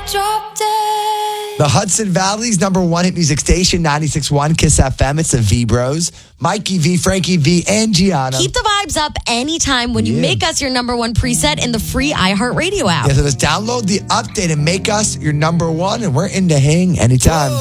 Drop dead. The Hudson Valley's number one hit music station, 96.1 Kiss FM. It's the V-Bros. Mikey V, Frankie V, and Gianna. Keep the vibes up anytime when you make us your number one preset in the free iHeartRadio app. Yeah, so just download the update and make us your number one, and we're into hang anytime.